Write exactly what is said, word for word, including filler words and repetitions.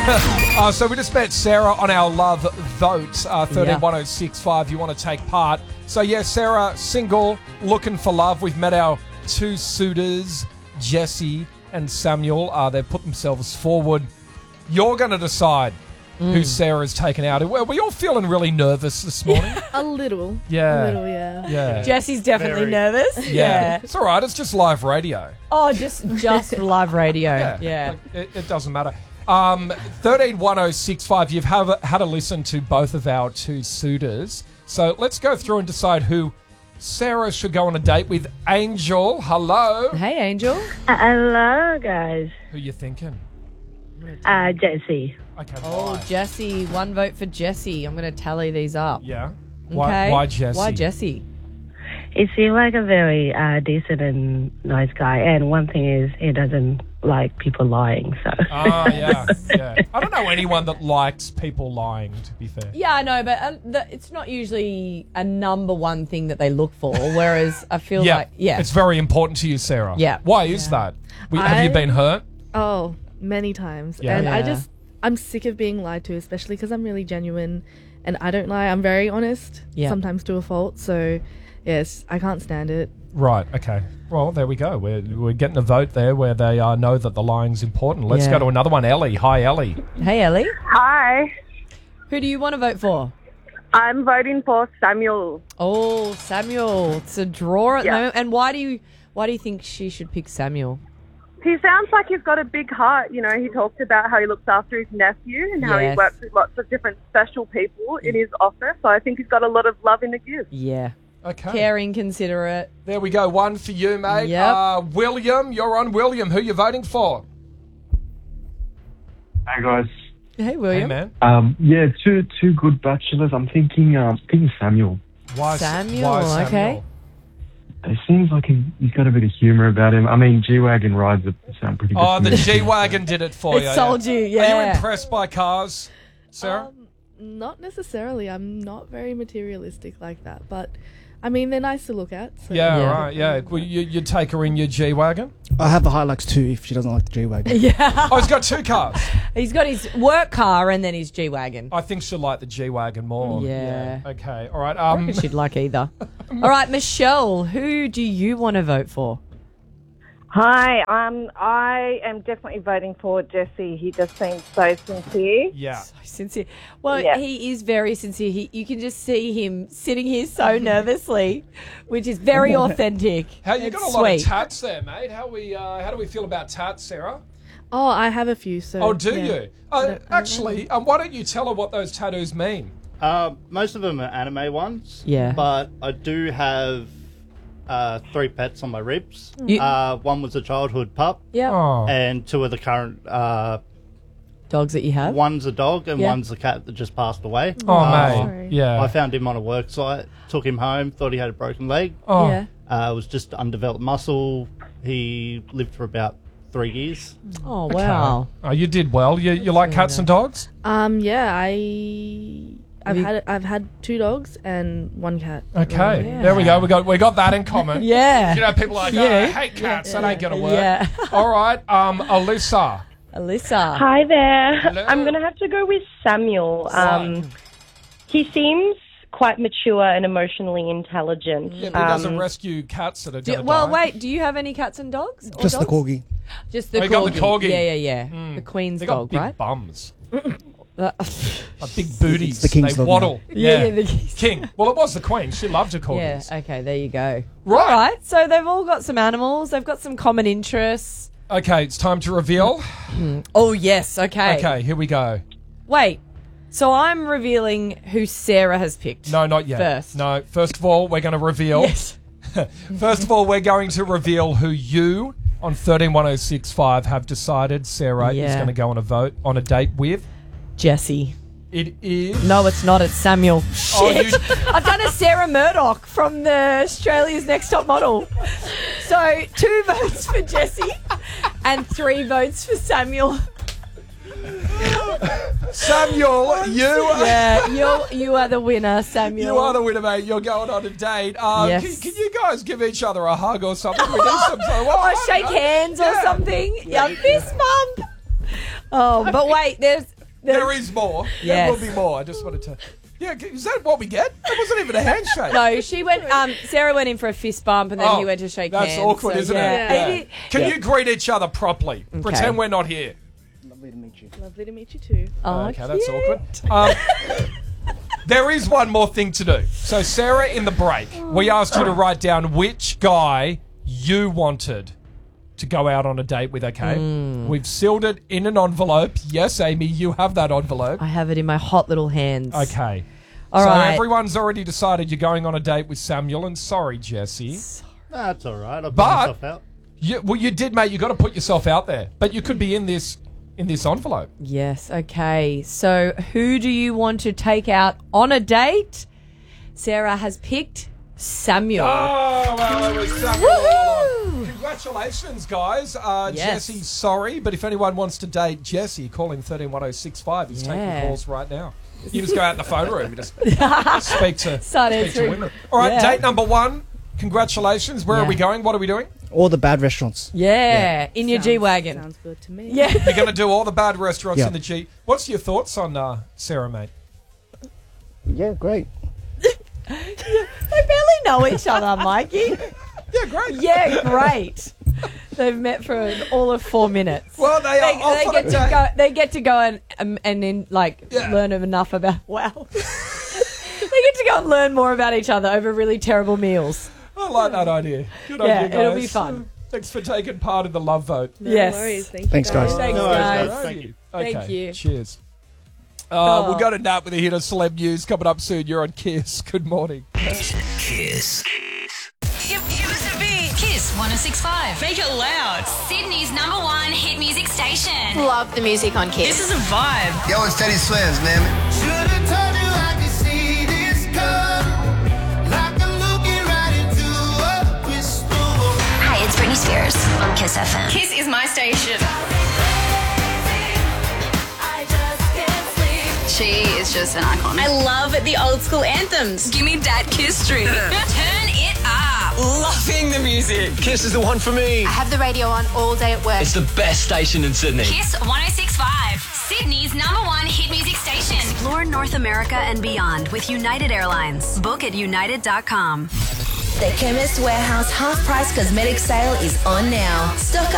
uh, so we just met Sarah on our love vote, uh, thirteen one oh six five. You want to take part. So, yeah, Sarah, single, looking for love. We've met our two suitors, Jesse and Samuel. Uh, they've put themselves forward. You're going to decide mm. who Sarah's taken out. Are we all feeling really nervous this morning? A little. Yeah. A little, yeah. Yeah. Jesse's definitely Very. nervous. Yeah. Yeah. It's all right. It's just live radio. Oh, just just live radio. Yeah. Yeah. It, it doesn't matter. Um, thirteen one oh six five, you've have, had a listen to both of our two suitors. So let's go through and decide who Sarah should go on a date with. Angel, hello. Hey, Angel. Hello, guys. Who you thinking? Uh, Jesse. Okay. Oh, why? Jesse. One vote for Jesse. I'm going to tally these up. Yeah. Okay. Why, why Jesse? Why Jesse? He seemed like a very uh, decent and nice guy. And one thing is, he doesn't like people lying. So. Ah, yeah, yeah. I don't know anyone that likes people lying, to be fair. Yeah, I know, but uh, the, it's not usually a number one thing that they look for. Whereas I feel Yeah, like, yeah, it's very important to you, Sarah. Yeah. Why is that? We, have you I- been hurt? Oh, many times. Yeah. And I Yeah. just, I'm sick of being lied to, especially because I'm really genuine and I don't lie. I'm very honest, Yeah. sometimes to a fault. So, yes, I can't stand it. Right, okay. Well, there we go. We're, we're getting a vote there where they uh, know that the lying's important. Let's Yeah. go to another one. Ellie. Hi, Ellie. Hey, Ellie. Hi, Who do you want to vote for? I'm voting for Samuel. Oh, Samuel. It's a draw at Yeah. the moment. And why do you why do you think she should pick Samuel? He sounds like he's got a big heart. You know, he talked about how he looks after his nephew and how Yes. he works with lots of different special people in his office. So I think he's got a lot of love in the give. Yeah. Okay. Caring, considerate. There we go. One for you, mate. Yep. Uh, William, you're on. William, who you voting for? Hey guys. Hey, William. Hey, man. Um, yeah, two two good bachelors. I'm thinking, um, thinking Samuel. Why Samuel, Why Samuel? okay. It seems like he, he's got a bit of humour about him. I mean, G-Wagon rides are- sound pretty good. Oh, to the me. G-Wagon did it for It you. sold you, Are yeah. you impressed by cars, Sarah? Um, not necessarily. I'm not very materialistic like that. But, I mean, they're nice to look at. So. yeah, Yeah. right. Yeah. Well, you, you'd take her in your G-Wagon? I have the Hilux too if she doesn't like the G-Wagon. Yeah. Oh, he's got two cars. He's got his work car and then his G-Wagon. I think she'll like the G-Wagon more. Yeah. Okay. All right. I Um, reckon she'd like either. All right, Michelle, who do you want to vote for? Hi, um, I am definitely voting for Jesse. He just seems so sincere. yeah. So sincere. Well, Yeah. he is very sincere. He, you can just see him sitting here so nervously, which is very authentic. How you It's got a lot of sweet. tats there, mate? How we? Uh, how do we feel about tats, Sarah? Oh, I have a few. So. Oh, do yeah. you? Uh, actually, um, why don't you tell her what those tattoos mean? Uh, most of them are anime ones. Yeah. But I do have uh, three pets on my ribs. You- Uh, one was a childhood pup, Yeah. Oh. and two of the current. Uh, Dogs that you have? one's a dog, and Yeah. one's a cat that just passed away. Oh, Uh, mate. Sorry. Yeah. I found him on a work site, took him home, thought he had a broken leg. oh. Yeah. Uh, it was just undeveloped muscle. He lived for about three years. Oh, Okay. wow. Oh, you did well. You, you like cats and dogs? Um, yeah, I... I've you- had I've had two dogs and one cat. Okay. Yeah. There we go. We got we got that in common. Yeah. You know, people are like, oh, Yeah. I hate cats. That ain't gonna work. Yeah. All right. Um, Alyssa. Alyssa. Hi there. Hello. I'm going to have to go with Samuel. Um, he seems quite mature and emotionally intelligent. Yeah, but he doesn't Um, rescue cats that are Do- gonna well, die. wait. Do you have any cats and dogs? Or Just the dogs? corgi. Just the Oh, corgi. you got the corgi. Yeah, yeah, yeah. The Queen's They got dog, big right? bums. Uh, Like big booties. the king's they dog waddle. Yeah, yeah, the king's- king. Well, it was the queen. She loved her yeah. corgis. Okay. There you go. Right. All right. So they've all got some animals. They've got some common interests. Okay, it's time to reveal. Oh yes. Okay. Okay, here we go. Wait. So I'm revealing who Sarah has picked. No, not yet. First. No, first of all, we're going to reveal. Yes. First of all, we're going to reveal who you on thirteen one oh six five have decided Sarah is Yeah. going to go on a vote on a date with. Jesse. It is. No, it's not. It's Samuel. Oh, Shit. you- I've done a Sarah Murdoch from the Australia's Next Top Model. So two votes for Jesse and three votes for Samuel. Samuel, you. Yeah, you you are the winner, Samuel. You are the winner, mate. You're going on a date. Uh, Yes. can, can you guys give each other a hug or something? We need some time. Well, Or I don't shake know. hands or Yeah. something. Yeah, fist bump. Oh, but wait, there's There is more. Yes. There will be more. I just wanted to... Yeah, is that what we get? That wasn't even a handshake. No, she went. Um, Sarah went in for a fist bump, and then Oh, he went to shake that's hands. awkward, so, isn't yeah. it? Yeah. Can you greet each other properly? Okay. Pretend we're not here. Lovely to meet you. Lovely to meet you too. Oh, okay, that's awkward. Um, there is one more thing to do. So, Sarah, in the break, we asked you to write down which guy you wanted to go out on a date with, okay? Mm. We've sealed it in an envelope. Yes, Amy, you have that envelope. I have it in my hot little hands. Okay. All so right. everyone's already decided you're going on a date with Samuel, and sorry, Jesse. That's all right. I'll put But myself out. You, well, you did, mate. You got to put yourself out there, but you could be in this in this envelope. Yes. Okay. So, who do you want to take out on a date? Sarah has picked Samuel. Oh, well, it was Samuel. Woohoo! Congratulations, guys. Uh, Yes. Jesse, sorry, but if anyone wants to date Jesse, call in thirteen one oh six five. He's Yeah. taking calls right now. You just go out in the phone room and just, just speak to, Start speak to answering. women. All right, Yeah. date number one. Congratulations. Where Yeah. are we going? What are we doing? All the bad restaurants. Yeah, in your Sounds- G wagon. Sounds good to me. Yeah. You're going to do all the bad restaurants Yeah. in the G. What's your thoughts on uh, Sarah, mate? Yeah, great. They barely know each other, Mikey. Yeah, great. Yeah, great. They've met for all of four minutes. Well, they are They, off they on get a to date. go. They get to go and um, and then like Yeah. learn enough about. Wow. They get to go and learn more about each other over really terrible meals. I like that idea. Good on Yeah, you guys. it'll be fun. Thanks for taking part in the love vote. No Yes. worries. Thank you Thanks, guys. Thanks, No worries, guys. guys. Thank you. Okay, Thank you. Cheers. Uh, Oh. We'll go to Nat with a hit of celeb news coming up soon. You're on Kiss. Good morning. Kiss. Give, give us a beat. Kiss one oh six point five. Make it loud. Sydney's number one hit music station. Love the music on Kiss. This is a vibe. Yo, it's Teddy Swims, man. Should've told you I could see this coming. Like I'm looking right into a crystal. Hi, it's Britney Spears on Kiss F M. Kiss is my station. She is just an icon. I love the old school anthems. Give me that Kiss streak. Turn it up. Loving the music. Kiss is the one for me. I have the radio on all day at work. It's the best station in Sydney. Kiss one oh six point five. Sydney's number one hit music station. Explore North America and beyond with United Airlines. Book at united dot com. The Chemist Warehouse half price cosmetic sale is on now. Stock